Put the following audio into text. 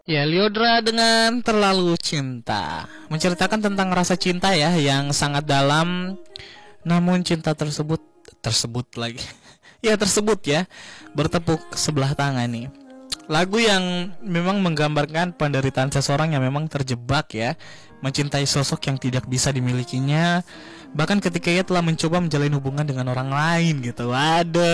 Ya, Lyodra dengan Terlalu Cinta menceritakan tentang rasa cinta ya yang sangat dalam, namun cinta tersebut tersebut lagi. Ya, tersebut ya bertepuk sebelah tangan nih. Lagu yang memang menggambarkan penderitaan seseorang yang memang terjebak ya, mencintai sosok yang tidak bisa dimilikinya, bahkan ketika ia telah mencoba menjalin hubungan dengan orang lain gitu. Waduh.